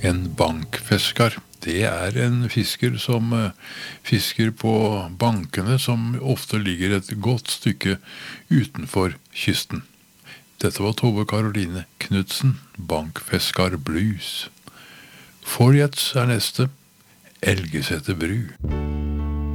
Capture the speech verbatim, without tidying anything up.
En bankfisker, det er en fisker som eh, fisker på bankene som ofte ligger et godt stykke utenfor kysten. Dette var Tove Karoline Knudsen, Bankfisker Blues. Forjets er neste, Elgeseter bru.